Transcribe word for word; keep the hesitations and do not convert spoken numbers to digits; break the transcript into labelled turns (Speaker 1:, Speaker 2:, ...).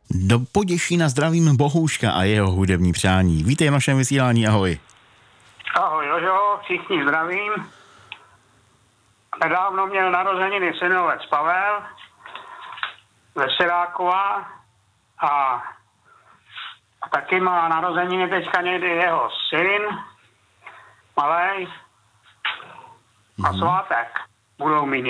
Speaker 1: Do Poděšína zdravím Bohouška a jeho hudební přání. Vítej v našem vysílání, ahoj.
Speaker 2: Ahoj, Jožo, všichni zdravím. Nedávno měl narozeniny synovec Pavel ze Sirákova a, a taky má narozeniny teďka někdy jeho syn, malej, a svátek budou mít